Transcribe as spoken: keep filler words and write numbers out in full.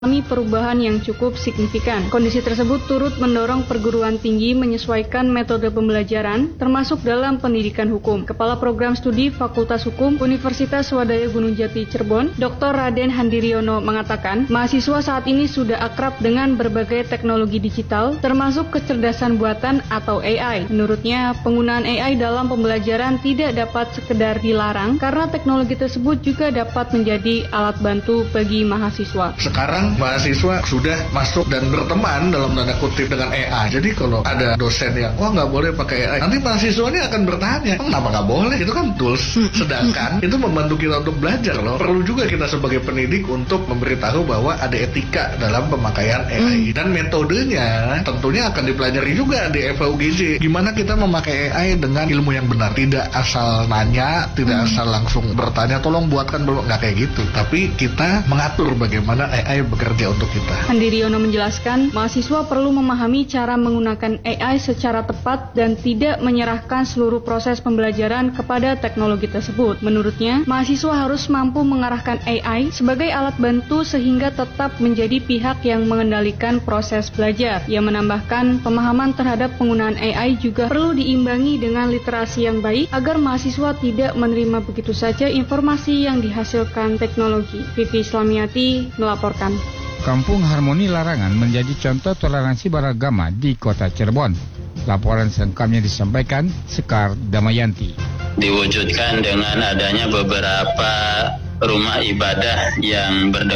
mengalami perubahan yang cukup signifikan. Kondisi tersebut turut mendorong perguruan tinggi menyesuaikan metode pembelajaran, termasuk dalam pendidikan hukum. Kepala Program Studi Fakultas Hukum Universitas Swadaya Gunung Jati Cirebon, Doktor Raden Handiriono mengatakan, mahasiswa saat ini sudah akrab dengan berbagai teknologi digital, termasuk kecerdasan buatan atau A I. Menurutnya, penggunaan A I dalam pembelajaran tidak dapat sekedar dilarang, karena teknologi tersebut juga dapat menjadi alat bantu bagi mahasiswa. Sekarang mahasiswa sudah masuk dan berteman dalam tanda kutip dengan A I. Jadi kalau ada dosen yang wah nggak boleh pakai A I, nanti mahasiswanya akan bertanya, kenapa nggak boleh? Itu kan tools. Sedangkan itu membantu kita untuk belajar loh. Perlu juga kita sebagai pendidik untuk memberitahu bahwa ada etika dalam pemakaian A I dan metodenya tentunya akan dipelajari juga di F A U G J. Gimana kita memakai A I dengan ilmu yang benar, tidak asal nanya, tidak asal langsung bertanya, tolong buatkan belum, nggak kayak gitu. Tapi kita mengatur bagaimana A I bekerja untuk kita. Handiriono menjelaskan, mahasiswa perlu memahami cara menggunakan A I secara tepat dan tidak menyerahkan seluruh proses pembelajaran kepada teknologi tersebut. Menurutnya, mahasiswa harus mampu mengarahkan A I sebagai alat bantu sehingga tetap menjadi pihak yang mengendalikan proses belajar. Ia menambahkan, pemahaman terhadap penggunaan A I juga perlu diimbangi dengan literasi yang baik agar mahasiswa tidak menerima begitu saja informasi yang dihasilkan teknologi. Vivi Islamiati melaporkan. Kampung Harmoni Larangan menjadi contoh toleransi beragama di kota Cirebon. Laporan selengkapnya disampaikan Sekar Damayanti. Diwujudkan dengan adanya beberapa rumah ibadah yang berdekatan